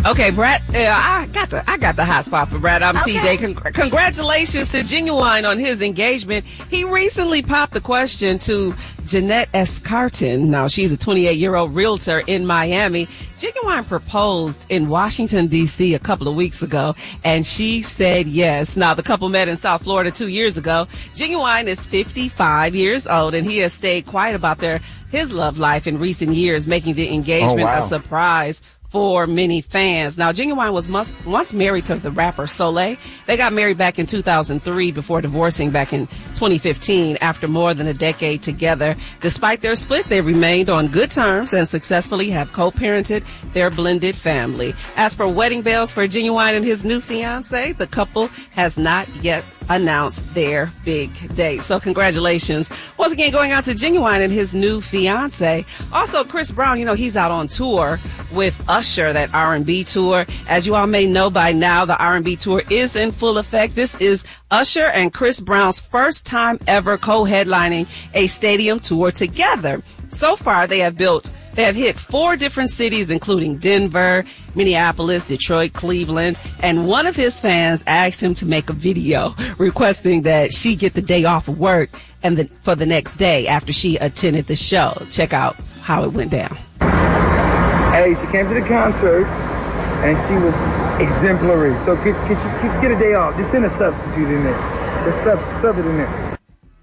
Okay, Brad, I got the hot spot for Brad. I'm TJ. Congratulations to Genuine on his engagement. He recently popped the question to Jeanette S. Carton. Now, she's a 28-year-old realtor in Miami. Genuine proposed in Washington, D.C. a couple of weeks ago, and she said yes. Now, the couple met in South Florida 2 years ago. Genuine is 55 years old, and he has stayed quiet about his love life in recent years, making the engagement a surprise for many fans. Now, Genuine was once married to the rapper Soleil. They got married back in 2003 before divorcing back in 2015 after more than a decade together. Despite their split, they remained on good terms and successfully have co-parented their blended family. As for wedding bells for Genuine and his new fiancée, the couple has not yet announced their big date. So congratulations once again going out to Genuine and his new fiance. Also, Chris Brown, he's out on tour with Usher, that R&B tour. As you all may know by now, the R&B tour is in full effect. This is Usher and Chris Brown's first time ever co-headlining a stadium tour together. So far, they have hit 4 different cities, including Denver, Minneapolis, Detroit, Cleveland, and one of his fans asked him to make a video requesting that she get the day off of work for the next day after she attended the show. Check out how it went down. Hey, she came to the concert, and she was exemplary. So could she get a day off? Just send a substitute in there. Just sub it in there.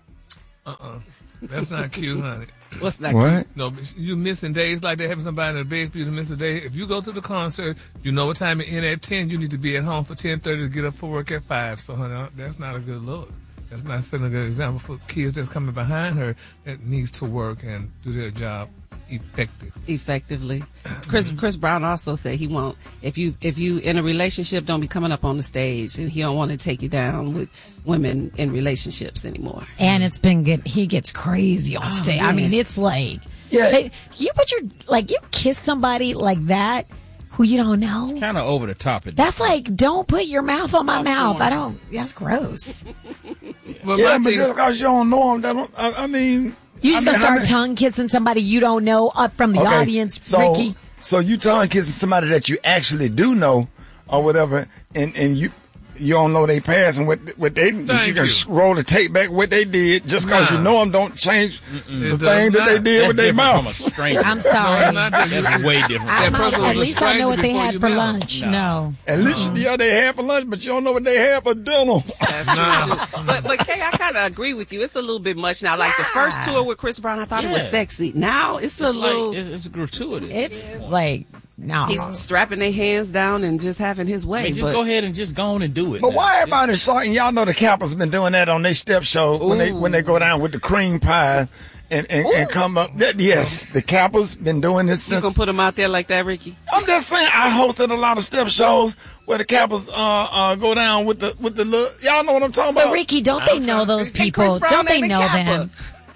That's not cute, honey. What's not What? cute? No, you missing days like that, having somebody in the bed for you to miss a day. If you go to the concert, you know what time it ends at 10. You need to be at home for 10:30 to get up for work at 5. So, honey, that's not a good look. That's not setting a good example for kids that's coming behind her that needs to work and do their job effectively. Chris Brown also said he won't, if you in a relationship, don't be coming up on the stage, and he don't want to take you down with women in relationships anymore. And it's been good. He gets crazy on stage. Man. I mean, it's like, Yeah. you kiss somebody like that who you don't know. Kind of over the top. That's like, don't put your mouth on my mouth. That's gross. But Yeah, but just because you don't know them, You just gonna start tongue kissing somebody you don't know up from the audience, Ricky. So you tongue kissing somebody that you actually do know or whatever, and you don't know they past and what they you can roll the tape back what they did just because you know them don't change the thing that they did with their mouth. From a stranger. I'm sorry. That's way different. At least I know what they had for lunch. No. At least they had for lunch, but you don't know what they had for dinner. That's true. But Kay, I kind of agree with you. It's a little bit much now. Like the first tour with Chris Brown, I thought it was sexy. Now it's a little. It's gratuitous. It's like, no. He's strapping their hands down and just having his way. Just go ahead and just go on and do it. But why everybody shouting? Y'all know the Kappas been doing that on their step show when they go down with the cream pie and come up. Yes, the Kappas been doing this since. You gonna put them out there like that, Ricky? I'm just saying. I hosted a lot of step shows where the Kappas go down with the little. Y'all know what I'm talking about. But Ricky, don't they know those people? Don't they know them?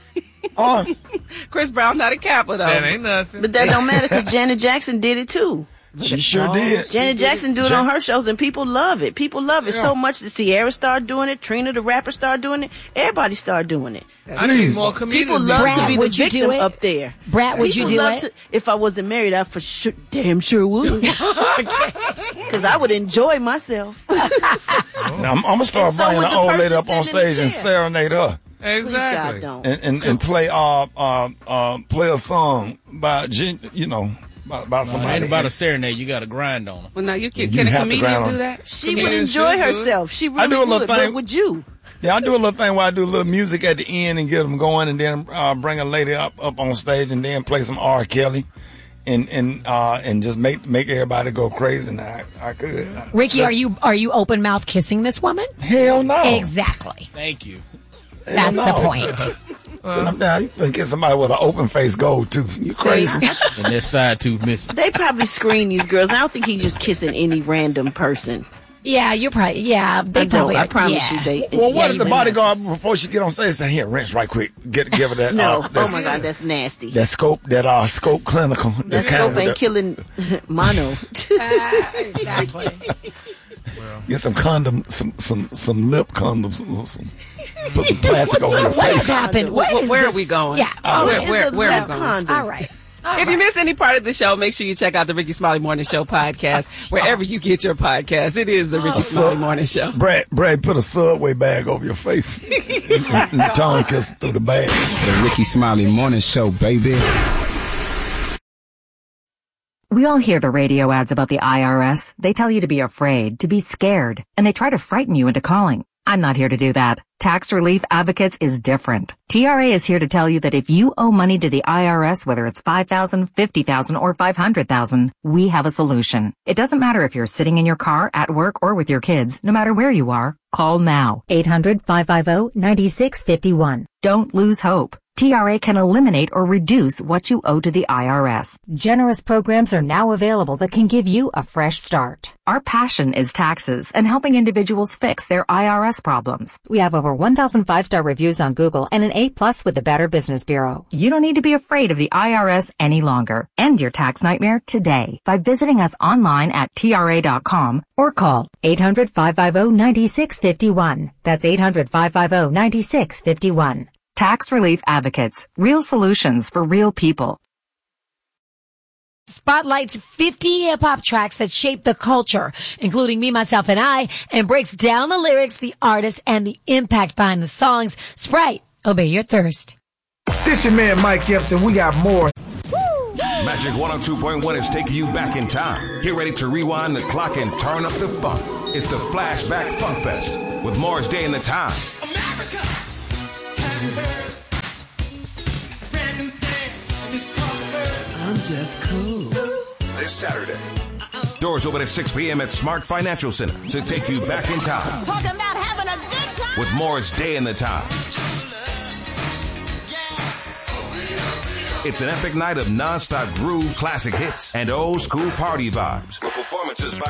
Chris Brown not a Kappa though. That ain't nothing. But that don't matter because Janet Jackson did it too. She sure did. Janet Jackson do it on her shows, and people love it. People love it so much that Sierra started doing it, Trina the rapper started doing it, everybody started doing it. I need more comedians. People love Brad, to be the would you victim do it? up there. Brad, would you People do love it? if I wasn't married, I for sure, damn sure would. Because I would enjoy myself. Now, I'm gonna start And so bringing would the the old lady person up on sitting in the stage and chair. serenade her. Exactly. Please, God, don't. And play a song by about Ain't somebody. about a serenade. You got to grind on them. Well, now can You a have to comedian grind on do that? She would Comedians enjoy should do it. herself. She really I do a little would. thing. But would you? Yeah, I do a little thing where I do a little music at the end and get them going, and then bring a lady up on stage and then play some R. Kelly, and just make everybody go crazy. And I could. Ricky, are you open mouth kissing this woman? Hell no. Exactly. Thank you. That's the point. Sit them down. You can get somebody with an open face gold tooth. You crazy? And that side tooth missing. They probably screen these girls. And I don't think he's just kissing any random person. Yeah, you're probably. Yeah, they probably. I promise yeah. you, they. Well, what yeah, if the bodyguard before she get on stage say, "Here, rinse right quick, give her that." No, that, oh my God, that's nasty. That scope clinical. That scope ain't killing mono. Exactly. Get some condom, some lip condoms, put some plastic over your What has face. happened? Where are we going? Yeah. Where are we going? All right. If you miss any part of the show, make sure you check out the Ricky Smiley Morning Show podcast wherever you get your podcast. It is the Ricky Smiley Morning Show. Brad, put a Subway bag over your face. and tongue kiss through the bag. The Ricky Smiley Morning Show, baby. We all hear the radio ads about the IRS. They tell you to be afraid, to be scared, and they try to frighten you into calling. I'm not here to do that. Tax Relief Advocates is different. TRA is here to tell you that if you owe money to the IRS, whether it's $5,000, $50,000, or $500,000, we have a solution. It doesn't matter if you're sitting in your car, at work, or with your kids. No matter where you are, call now. 800-550-9651. Don't lose hope. TRA can eliminate or reduce what you owe to the IRS. Generous programs are now available that can give you a fresh start. Our passion is taxes and helping individuals fix their IRS problems. We have over 1,000 5-star reviews on Google and an A+ with the Better Business Bureau. You don't need to be afraid of the IRS any longer. End your tax nightmare today by visiting us online at TRA.com or call 800-550-9651. That's 800-550-9651. Tax Relief Advocates. Real solutions for real people. Spotlights 50 hip-hop tracks that shape the culture, including Me, Myself, and I, and breaks down the lyrics, the artists, and the impact behind the songs. Sprite, obey your thirst. This your man Mike Epson. We got more. Magic 102.1 is taking you back in time. Get ready to rewind the clock and turn up the funk. It's the Flashback Funk Fest with Morris Day and the Time. I'm just cool. This Saturday. Doors open at 6 p.m. at Smart Financial Center to take you back in time. Talking about having a good time. With Morris Day and the Time. It's an epic night of non-stop groove, classic hits, and old school party vibes. With performances by